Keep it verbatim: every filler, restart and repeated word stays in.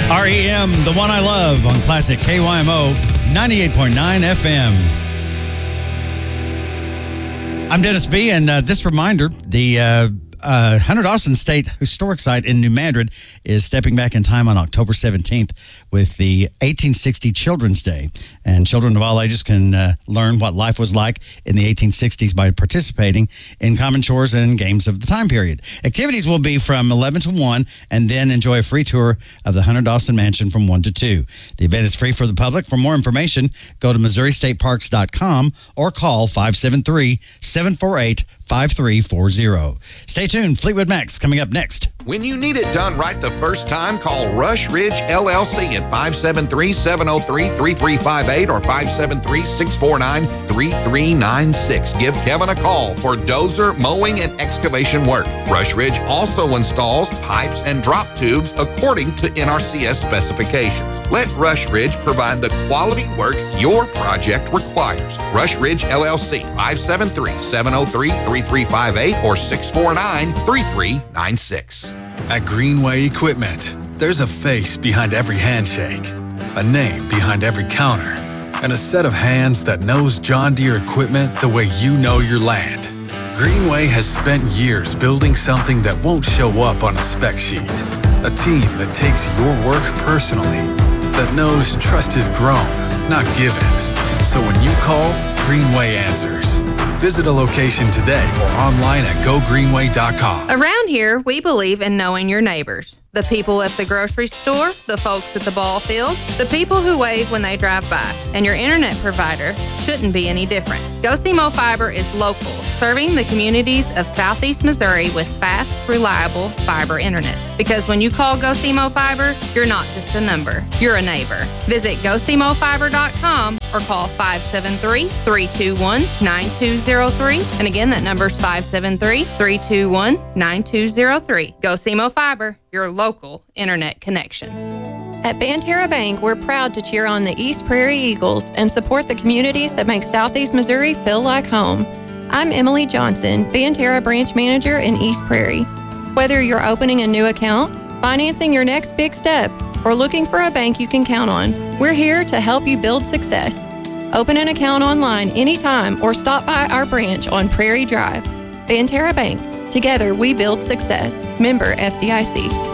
R E M, the one I love, on Classic K Y M O ninety-eight point nine F M. I'm Dennis B., and uh, this reminder, the uh, uh, Hunter Dawson State Historic Site in New Madrid is stepping back in time on October seventeenth with the eighteen sixty Children's Day. And children of all ages can uh, learn what life was like in the eighteen sixties by participating in common chores and games of the time period. Activities will be from eleven to one, and then enjoy a free tour of the Hunter Dawson Mansion from one to two. The event is free for the public. For more information, go to Missouri State Parks dot com or call five seven three, seven four eight, five three four zero. Stay tuned. Fleetwood Mac's coming up next. When you need it done right the first time, call Rush Ridge L L C at five seven three, seven oh three, three three five eight or five seven three, six four nine, three three nine six. Give Kevin a call for dozer, mowing, and excavation work. Rush Ridge also installs pipes and drop tubes according to N R C S specifications. Let Rush Ridge provide the quality work your project requires. Rush Ridge L L C, five seven three, seven oh three, three three five eight or six four nine, three three nine six. At Greenway Equipment, there's a face behind every handshake, a name behind every counter, and a set of hands that knows John Deere equipment the way you know your land. Greenway has spent years building something that won't show up on a spec sheet. A team that takes your work personally, that knows trust is grown, not given. So when you call, Greenway answers. Visit a location today or online at go greenway dot com. Around here, we believe in knowing your neighbors. The people at the grocery store, the folks at the ball field, the people who wave when they drive by. And your internet provider shouldn't be any different. GoSimo Fiber is local, serving the communities of Southeast Missouri with fast, reliable fiber internet. Because when you call GoSimo Fiber, you're not just a number, you're a neighbor. Visit go simo fiber dot com or call five seven three, three two one, nine two zero three. And again, that number's five seven three, three two one, nine two zero three. GoSimo Fiber, your local internet connection. At Banterra Bank, we're proud to cheer on the East Prairie Eagles and support the communities that make Southeast Missouri feel like home. I'm Emily Johnson, Banterra Branch Manager in East Prairie. Whether you're opening a new account, financing your next big step, or looking for a bank you can count on, we're here to help you build success. Open an account online anytime or stop by our branch on Prairie Drive. Banterra Bank. Together we build success. Member F D I C.